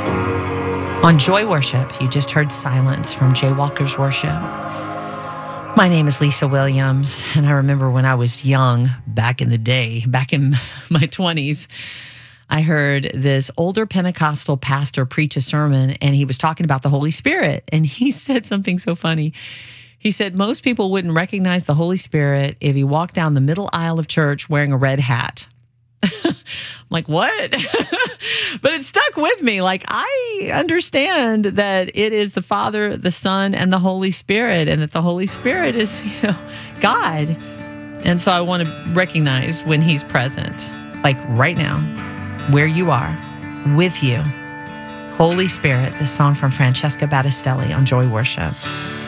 On Joy Worship, you just heard Silence from Jaywalker's Worship. My name is Lisa Williams, and I remember when I was young, back in the day, back in my 20s, I heard this older Pentecostal pastor preach a sermon, and he was talking about the Holy Spirit, and he said something so funny. He said, most people wouldn't recognize the Holy Spirit if he walked down the middle aisle of church wearing a red hat. I'm like, what? But it stuck with me. Like, I understand that it is the Father, the Son, and the Holy Spirit, and that the Holy Spirit is, God. And so I want to recognize when he's present, like right now, where you are, with you. Holy Spirit, this song from Francesca Battistelli on Joy Worship.